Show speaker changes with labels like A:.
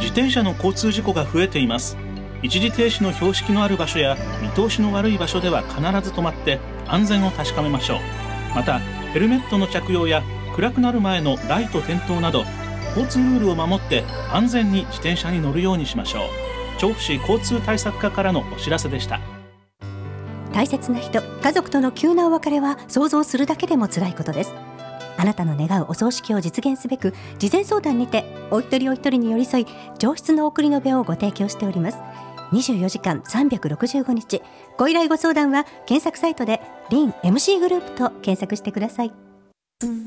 A: 自転車の交通事故が増えています。一時停止の標識のある場所や見通しの悪い場所では必ず止まって安全を確かめましょう。またヘルメットの着用や暗くなる前のライト点灯など交通ルールを守って安全に自転車に乗るようにしましょう。調布市交通対策課からのお知らせでした。
B: 大切な人、家族との急なお別れは想像するだけでも辛いことです。あなたの願うお葬式を実現すべく事前相談にてお一人お一人に寄り添い上質の送りの場をご提供しております。24時間365日ご依頼ご相談は検索サイトでリン MC グループと検索してください。